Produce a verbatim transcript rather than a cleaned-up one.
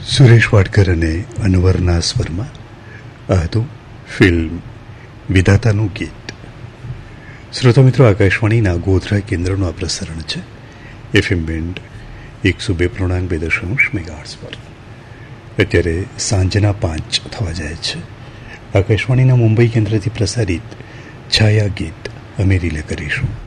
સુરેશ વાડકર અને અનવરના સ્વરમાં આ હતું ફિલ્મ વિધાતાનું ગીત. શ્રોતા મિત્રો, આકાશવાણીના ગોધરા કેન્દ્રનું આ પ્રસારણ છે એફએમ બેન્ડ એકસો બે પૂર્ણાંક બે દશાંશ મેગાહર્ટ્ઝ પર. અત્યારે સાંજના પાંચ થવા જાય છે. આકાશવાણીના મુંબઈ કેન્દ્રથી પ્રસારિત છાયા ગીત અમે રીલે કરીશું.